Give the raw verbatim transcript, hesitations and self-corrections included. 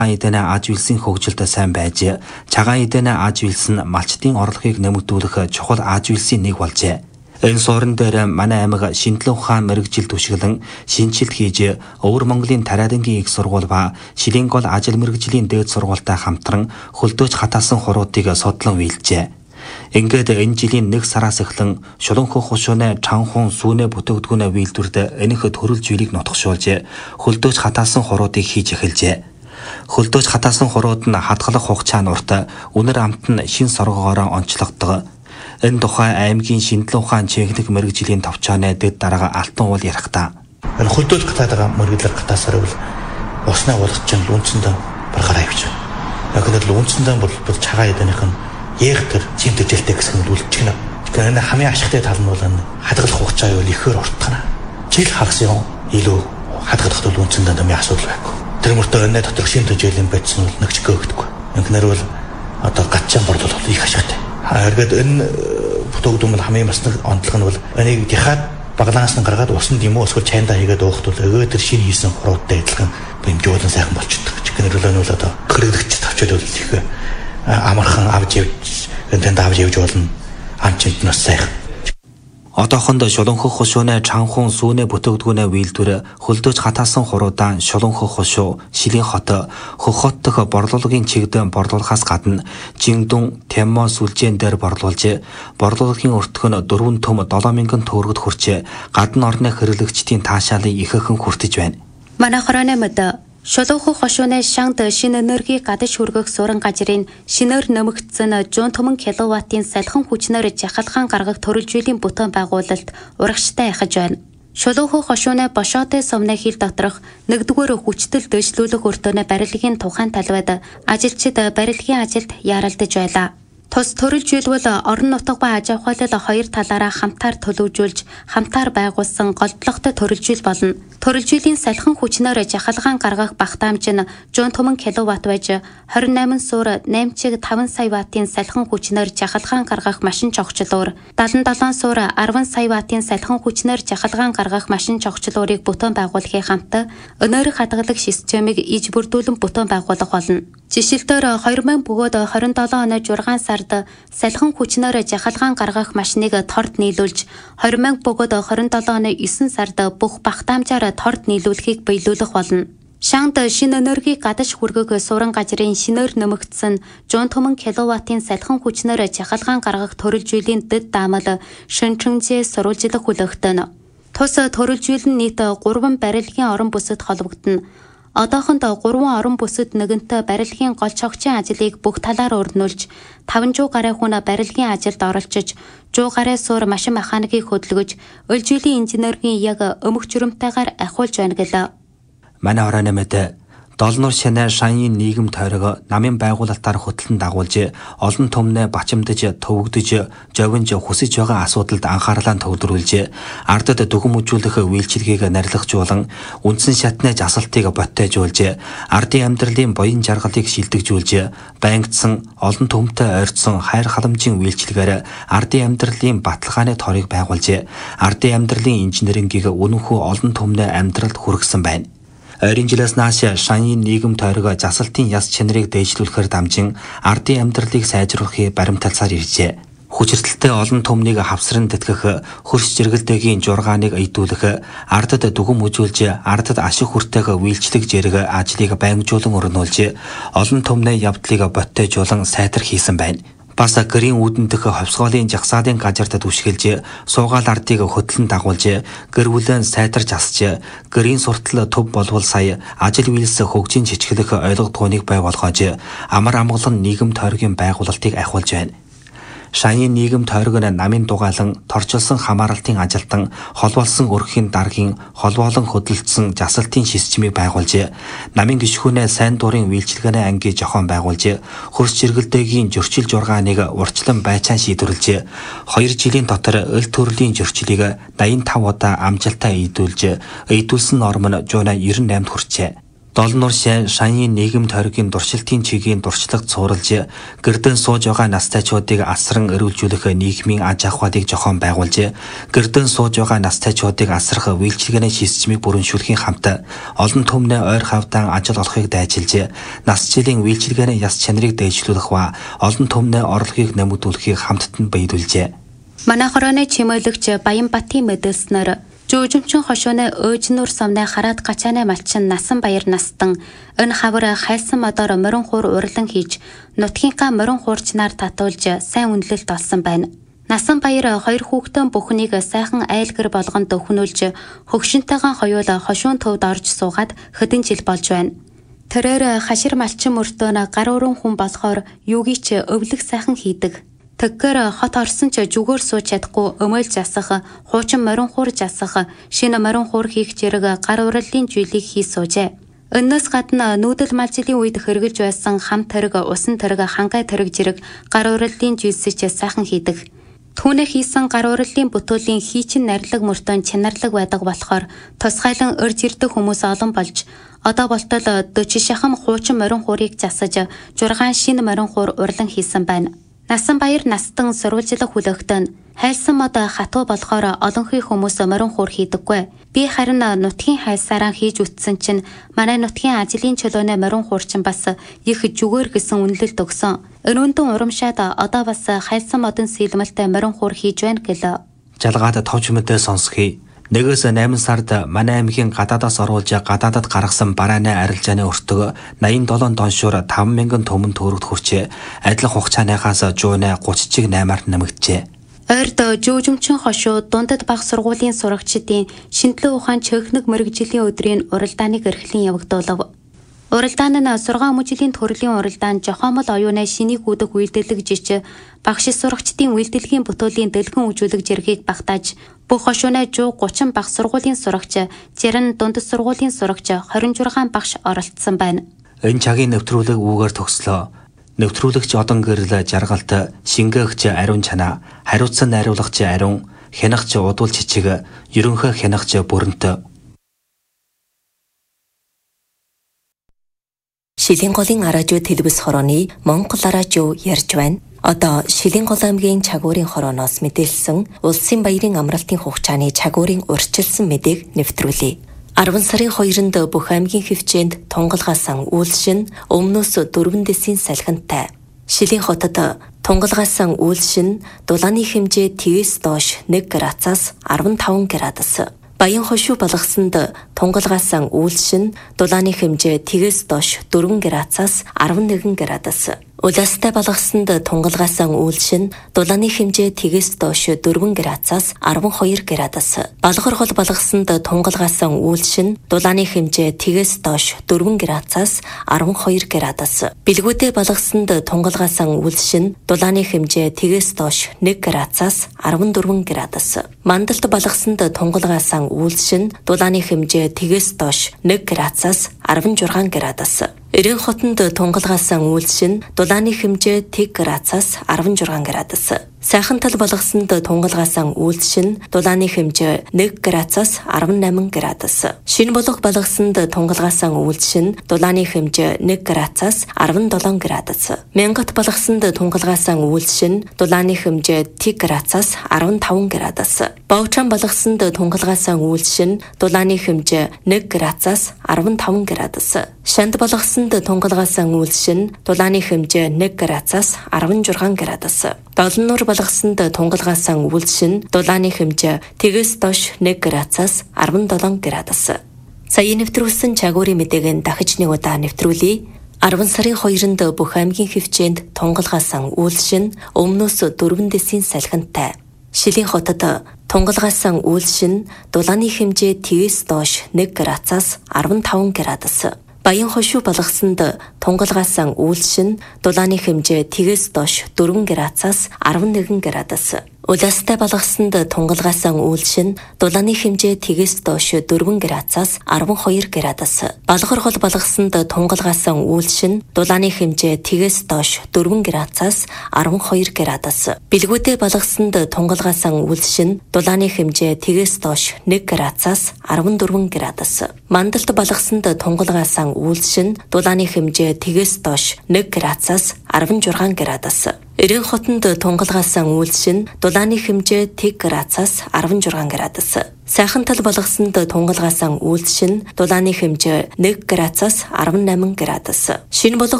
эдэнэ аж үйлсийн хөгжилд сайн байж, цагаан эдэнэ аж үйлс нь малчдын орлогыг нэмэгдүүлэх чухал аж үйлсийн нэг болжээ. Энэ суурин дээр манай аймаг шинжлэх ухаан мэрэгжил түшиглэн шинжилт хийж, Өвөр Монголын Тариалангийн их сургууль ба Шилэн гол ажил мэрэгжлийн дээд сургуультай хамтран хөлдөөж хатаасан хуруудыг судлан үйлжээ. Ингээд энэ жилийн нэг сараас эхлэн Шулуунхаа хушууны Чанхун сүүнэ бүтээгдэхүүнээ үйлдвэрд энэх төрөл зүйлийг нотгошуулж, хөлдөөж хатаасан хуруудыг хийж эхэлжээ. Хөлдөөж хатаасан хурууд нь хадгалах хугацаа нурт үнэр амт нь шин соргоогоор онцлогддог. Энэ тухай аймгийн шинжлэх ухаан чиглэх мэрэгжлийн товчооны дэд дарга Алтан уул ярих та. Энэ хөлдөөж хатаад байгаа мэрэгжлэр хатаасаар бол уснаа болгоч лүнцэндээ барахаараа явж байна. Яг л лүнцэндээ бол цагаан эдэнийх нь яг тэр цимтэлтэй гэсэн нь үлдчихнэ. Тэгэхээр энэ хамгийн ашигтай тал нь бол хадгалах хугацаа юу ихээр уртгана. Жил хагас юм илүү хадгалах тул лүнцэндээ нэмийн асуудал байхгүй. Тэр мөртөө энэ дотор шин төжөөлийн байцсан бол нэгч гөөгдөг. Ингэнээр бол одоо гатчаан борлол их ашигтай. Харгаад энэ бүтээгдэхүүн бол хамгийн бас нэг онцлог нь бол энийг яхаад баглаас нь гаргаад усанд юм уу эсвэл чайнда хийгээд уухт бол өгөө тэр шинэ хийсэн хуруудтай адилхан бэмжүүлэн сайхан болчихдог. Гэхдээ бол одоо хэрэглэгч тавчаад бол их амархан авч явж энэ авч явж болно. Амчинд нь сайхан. Одоохондоо Шулуунхаа хушууны Чанхун сүүнэ бүтээгдэхүүнээ үйлдвэр хөлдөөж хатаасан хуруудаан Шулуунхаа хушуу, Шилэн хот, Хөх хот дэх борлуулагын чигдэн борлуулахаас гадна Жингдун, Тэммо сүлжээн дээр борлуулж, борлуулагын өртгөн дөрвөн төм долоо мянган төгрөгөд хүрч, гадна орны хэрэглэгчдийн таашаалыг ихээхэн хүртэж байна. Манай хорооны мэд Шулуунхаа хушууны Шанд шинэ энерги гадаж хүргэх суран газрын шинээр нэмэгдсэн жуун түмэн киловаттын салхин хүчнээр жахалгаан гаргах төрөлжүйлийн бүтээн байгуулалт урагштай яхаж байна. Шулуунхаа хушууны бошоотой сумны хил доторх нэгдүгээр хүчтэл дэвшлүүлэх өртөөний барилгын тухайн талбайд ажилчид барилгын ажилд яаралдаж байлаа. Тус төрөлжүүлбэл орон нутаг ба аж ахуйлал хоёр талаараа хамтаар төлөвжүүлж, хамтаар байгуулсан голдлогтой төрөлжүүл болно. Төрөлжүүлийн салхин хүчнээр жахалгаан гаргах багтаамж нь жуун түмэн киловатт байж, хорин найман суур найман чиг таван сая ваттын салхин хүчнээр жахалгаан гаргах машин чогчлуур, далан долоон суур арван сая ваттын салхин хүчнээр жахалгаан гаргах машин чогчлуурыг бүтээн байгуулахын хамт өнөөрөх хадгалах системийг иж бүрдүүлэн бүтээн байгуулах болно. Жишээлбэл хоёр мянга бөгөөд хорин долоо оны жургаан сард салхин хүчнээр жахалгаан гаргах машиныг торд нийлүүлж, хоёр мянга бөгөөд хорин долоо оны есөн сард бүх багтаамжаар торд нийлүүлэхийг биелүүлэх болно. Шанд шинэ энерги гадаж хүргэх суран газрын шинээр нэмэгдсэн жуун түмэн киловаттын салхин хүчнээр жахалгаан гаргах төрөлжүйлийн дэд даамал шинжлэхүйн сурвалжлах хүлээгтэн. Тус төрөлжүүл нь нийт гурван барилгын орон бүсэд холбогдно. Одоохондоо гурван орон бүсэд нэгэнтээ барилгын гол чогчийн ажлыг бүх талаар өрнүүлж, таван жуу гаруй хүн барилгын ажилд оролцож, жуу гаруй суур машин механикийг хөдөлгөж, үйлчилгээний инженерийн яг өмөх журамтайгаар ахиулж байна гэлээ. Манай хорооны мэд Долнор шинэ Шанийн нийгэм тойрог намын байгуулалтаар хөтлөн дагуулж, олон түмнээ бачимдаж, төвөгдөж, жовинж хүсэж байгаа асуудалд анхаарлаа төвлөрүүлж, ардад дүгэн мүжүүлэх үйлчилгээг нарилгажуулан, үндсэн шатны жасалтыг боттойжуулж, ардын амьдралын боён жаргалыг шилдэгжүүлж, байнгдсан олон түмтэй ойртсон хайр халамжийн үйлчилгээгээр ардын амьдралын баталгааны торыг байгуулж, ардын амьдралын инженерингийг үнэнхүү олон түмнээ амьдралд хүргэсэн байна. Ойрын жилээс нааш Шанийн нийгэм тойрог засалтын яс чанарыг дээшлүүлэхээр дамжин ардын амьдралыг сайжруулахыг баримталсаар иржээ. Хүчирдэлтэй олон түмнийг хавсран тэтгэх, хөрс жиргэлтэйгийн жургааныг эйдүүлэх, ардад дүгэн мүжүүлж, ардад ашиг хүртээх үйлчлэг зэрэг ажлыг байнгжуулан өрнүүлж, олон түмний явдлыг боттойжуулан сайтар хийсэн байна. Бас гэрийн үүдэн дэх ховсгоолын жагсаалын газарт түшгэлж, суугаал ардыг хөтлөн дагуулж, гэр бүлэн сайтарч асч, гэрийн суртал төв болвол сая ажил үйлс хөгжин чичгэлэх ойлгодгооныг бай болгож, амар амгалан нийгэм тойргийн байгуулалтыг ахиулж байна. Шанийн нийгэм тойрог нь намын дугаалan торчилсан хамааралтын ажилтан холбоолсон өрхийн даргийн холбоолон хөдөлгдсөн жасалтын системийг байгуулж, намын гишгүүнээ сайн дурын үйлчилгээний анги зохион байгуулж, хөрс жиргэлтэйгийн зөрчил жургааныг урьдчилан байцаан шийдвэрлэж, хоёр жилийн дотор өл төрлийн зөрчилийг даян тав удаа амжилттай эйдүүлж, эйдүүлсэн норм нь жуунаа девяносто восьмд хүрчээ. Долнуур Шанийн нийгэм тойргийн дуршилтын чигийн дуршлагт цууралж, гэрдэн сууж байгаа настайчуудыг асран өрүүлжүүлэх нийгмийн аж ахуйг зохион байгуулж, гэрдэн сууж байгаа настайчуудыг асрах үйлчилгээний системийг бүрэншүүлэхийн хамт олон түмний ойр хавдаан ажил олохыг дайчилж, нас жилийн үйлчилгээний яс чанарыг дээшлүүлэх ба олон түмний орлогыг нэмэгдүүлэхийг хамтд нь биелүүлжээ. Манай хорооны чимэөлөгч Баянбатын мэдээлснээр Жүүжимчин хошооны Өөжнүр сомны хараад гачааны малчин Насан Баяр настан энэ хавар хайлсан модоор морин хуур урлан хийж нутгийнхаа морин хуурчнаар татуулж сайн үнэлэлт олсон байна. Насан Баяр хоёр хүүхдэн бүхнийг сайхан айлгэр болгонд өхнүүлж хөгшинтэйгэн хоёул хошуун төвд орж суугаад хэдэн жил болж байна. Тэрээр хашир малчин мөртөө гар уран хүн болохоор юугий ч өвлөх сайхан хийдэг. Тэггээр хот орсон ч жүгээр сууж чадахгүй өмөөл засах, хуучин морин хуур засах, шинэ морин хуур хийх зэрэг гар уралын зүйлийг хий суужээ. Өнөөс гадна нүүдэл малжилийн үед хэрэгжилж байсан хам тэрэг, усан тэрэг, хангай тэрэг зэрэг гар уралын зүйлсэж сайхан хийдэг. Түүнээ хийсэн гар уралын бүтээлийн хийчин нарилаг мөртөө чанарлаг байдаг болохоор тусгайлан өрж ирдэг хүмүүс олон болж одоо болтол дөрвөн шахам хуучин морин хуурыг засаж жургаан шинэ морин хуур урлан хийсэн байна. Насан Баяр настан сурвалжлах хүлээгтэн хайлсан мод хатуу болохоор олонхий хүмүүс морин хуур хийдэггүй. Би харин нутгийн хайлсараа хийж үтсэн чинь манай нутгийн ажлын чөлөөний морин хуурчин бас их жүгээр гэсэн үнэлэлт өгсөн. Өнөөндөн урамшаад одоо бас хайлсан модын сэлмэлтэй морин хуур хийж байна гэлээ. Жалгаад товч мэдээ сонсхий. Нэгээс найман сард манай аймгийн гадаадаас оруулж гадаадад гаргасан барааны арилжааны өртөг найман долоон доншуур таван мянган төмөн төгрөгт хүрчээ. Адилхан хугацааныхаас жуунаа гуцчиг наймаар нэмэгджээ. Ойрд Жүүжимчин хошуу дундад баг сургуулийн сурагчдын шинжилгээ ухаан чөөхнөг мэрэгжлийн өдрийн уралдааныг эрхлэн явагдуулав. Уралдаан нь сургаан мужилийн төрлийн уралдаан Жохомол оюуны шинийг үүдэх үйлдэлэг жич багш сурагчдын үйлдэлгийн бүтээлийн дэлгэн үжүүлэг зэргийг багтааж бүх хошууны жуу гучин баг сургуулийн сурагч, зарим дундад сургуулийн сурагч хорин жургаан багш оролцсон байна. Энэ цагийн нэвтрүүлэг үүгээр төгслөө. Нэвтрүүлэгч одон гэрэл жаргалт, шингээгч ариун чанаа, хариуцсан найруулагч ариун, хянагч удуул чичиг, ерөнхий хянагч бүрэнт. Шилийн голын аражуу телевиз хорооны Монгол аражуу ярьж байна. Одоо Шилийн гол аймгийн чагуурын хорооноос мэдээлсэн улсын баярын амралтын хугацааны чагуурын урьдчилсан мэдээг нэвтрүүлье. арван сарын хоёрнд бүх аймгийн хөвчөөнд тунгалгаасан үйлшин өмнөөс дөрвөн дэсийн салхинтай. Шилийн хотод тунгалгаасан үйлшин дулааны хэмжээ тэгээс доош нэг градусаас арван таван градус. Баян хошуу болгосонд тунгалгаасан үйлшин дулааны хэмжээ тэгээс доош дөрвөн градусаас арван нэгэн градус. Улаастай болгосонд тунгалгаасан үйлшин дулааны хэмжээ тэгээс доош дөрвөн градусаас арван хоёр градус. Балгар хол болгосонд тунгалгаасан үйлшин дулааны хэмжээ тэгээс доош дөрвөн градусаас арван хоёр градус. Бэлгүүдээ болгосонд тунгалгаасан үйлшин дулааны хэмжээ тэгээс доош нэг градусаас арван дөрвөн градус. Мандалт болгосонд тунгалгаасан үйлшин дулааны хэмжээ тэгээс доош нэг градусаас арван жургаан градус. Эрен хотонд тунгалгаасан үйлшин дулааны хэмжээ тэг градусаас арван жургаан градус. Сайхан тал болгосонд тунгалгаасан үйлшин дулааны хэмжээ нэг градусаас арван наман градус. Шинэ болго болгосонд тунгалгаасан үйлшин дулааны хэмжээ нэг градусаас арван долоон градус. Мянгат болгосонд тунгалгаасан үйлшин дулааны хэмжээ тэг градусаас арван таван градус. Бовчан болгосонд тунгалгаасан үйлшин дулааны хэмжээ нэг градусаас арван таван градус. Шанд болгосонд тунгалгаасан үйлшин дулааны хэмжээ нэг градусаас арван жургаан градус. Долнуур болгосонд тунгалгаасан үйлшин дулааны хэмжээ тэгээс доош нэг градусаас арван долоон градус. Сая нэвтрүүлсэн чагуурын мэдээг дахиж нэг удаа нэвтрүүлье. арван сарын хоёрнд бүх аймгийн хөвчөөнд тунгалгаасан үйлшин өмнөөс дөрвөн дэсийн салхинтай. Шилийн хотод тунгалгаасан үйлшин дулааны хэмжээ тэгээс доош нэг градусаас арван таван градус. Баян хошуу болгосонд тунгалгаасан үйлшин дулааны хэмжээ тэгээс доош дөрвөн градусаас арван нэгэн градус. Улаастай болгосонд тунгалгаасан үйлшин дулааны хэмжээ тэгээс доош дөрвөн градусаас арван хоёр градус. Балгар хол болгосонд тунгалгаасан үйлшин дулааны хэмжээ тэгээс доош дөрвөн градусаас арван хоёр градус. Бэлгүүдээ болгосонд тунгалгаасан үйлшин дулааны хэмжээ тэгээс доош нэг градусаас арван дөрвөн градус. Мандалд болгосонд тунгалгаасан үйлшин дулааны хэмжээ тэгээс доош нэг градусаас арван жургаан градус. Эрен хотонд тунгалгаасан үйлшин дулааны хэмжээ тэг градусаас арван жургаан градус. Сайхан тал болгосонд тунгалгаасан үйлшин дулааны хэмжээ нэг градусаас арван наман градус. Шинэ болох